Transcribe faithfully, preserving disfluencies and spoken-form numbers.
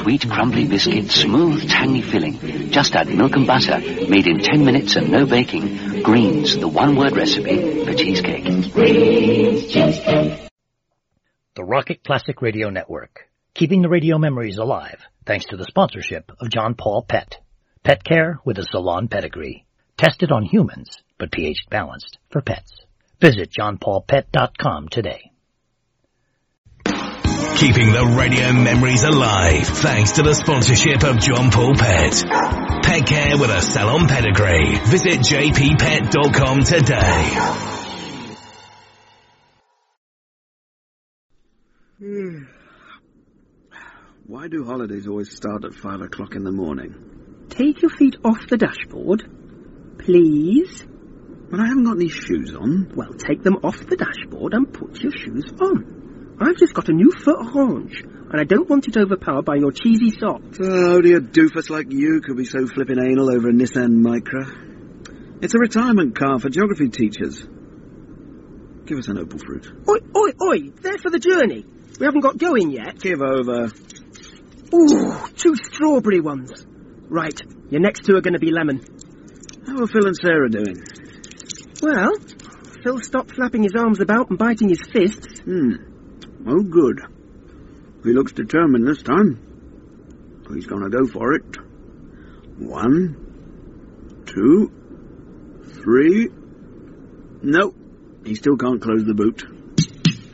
Sweet, crumbly biscuit, smooth, tangy filling. Just add milk and butter, made in ten minutes and no baking. Greens, the one-word recipe for cheesecake. Greens cheesecake. The Rocket Classic Radio Network, keeping the radio memories alive thanks to the sponsorship of John Paul Pet. Pet care with a salon pedigree. Tested on humans, but pH balanced for pets. Visit john paul pet dot com today. Keeping the radio memories alive thanks to the sponsorship of John Paul Pet. Pet care with a salon pedigree. Visit j p pet dot com today. Why do holidays always start at five o'clock in the morning? Take your feet off the dashboard, please. But I haven't got any shoes on. Well, take them off the dashboard and put your shoes on. I've just got a new foot orange, and I don't want it overpowered by your cheesy socks. Oh, only a doofus like you could be so flippin' anal over a Nissan Micra. It's a retirement car for geography teachers. Give us an opal fruit. Oi, oi, oi, they're for the journey. We haven't got going yet. Give over. Ooh, two strawberry ones. Right, your next two are going to be lemon. How are Phil and Sarah doing? Well, Phil stopped flapping his arms about and biting his fists. Hmm. Oh, good. He looks determined this time. He's going to go for it. One, two, three. No, he still can't close the boot.